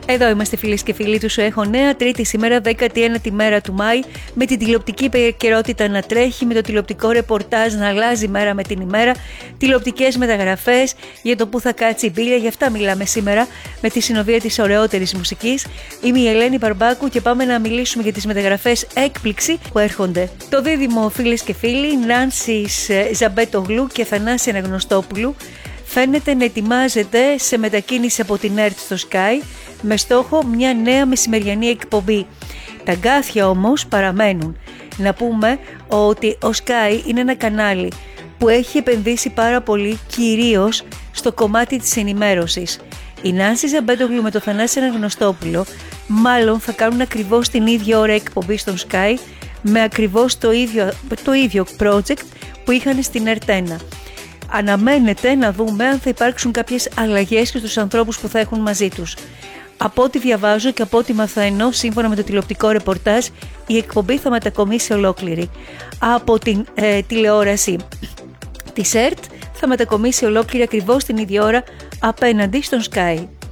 Εδώ είμαστε φίλες και φίλοι του Σου Έχω Νέα, τρίτη σήμερα, 19η μέρα του Μάη, με την τηλεοπτική επικαιρότητα να τρέχει, με το τηλεοπτικό ρεπορτάζ να αλλάζει μέρα με την ημέρα, τηλεοπτικές μεταγραφές για το που θα κάτσει η μπίλια, γι' αυτά μιλάμε σήμερα με τη συνοδεία της ωραιότερης μουσικής. Είμαι η Ελένη Μπαρμπάκου και πάμε να μιλήσουμε για τις μεταγραφές έκπληξη που έρχονται. Το δίδυμο φίλες και φίλοι Νάνσης Ζαμπέτογλου και Θανάση Αναγνωστόπουλου φαίνεται να ετοιμάζεται σε μετακίνηση από την ΕΡΤ στο Sky με στόχο μια νέα μεσημεριανή εκπομπή. Τα αγκάθια όμως παραμένουν. Να πούμε ότι ο Sky είναι ένα κανάλι που έχει επενδύσει πάρα πολύ κυρίως στο κομμάτι της ενημέρωσης. Η Νάνση Ζαμπέτογλου με το Θανάση Αναγνωστόπουλο μάλλον θα κάνουν ακριβώς την ίδια ώρα εκπομπή στον Sky με ακριβώς το ίδιο project που είχαν στην ΕΡΤ1. Αναμένεται να δούμε αν θα υπάρξουν κάποιες αλλαγές και στους ανθρώπους που θα έχουν μαζί τους. Από ό,τι διαβάζω και από ό,τι μαθαίνω, σύμφωνα με το τηλεοπτικό ρεπορτάζ, η εκπομπή θα μετακομίσει ολόκληρη. Από την τηλεόραση της ΕΡΤ θα μετακομίσει ολόκληρη ακριβώς την ίδια ώρα απέναντι στον Sky.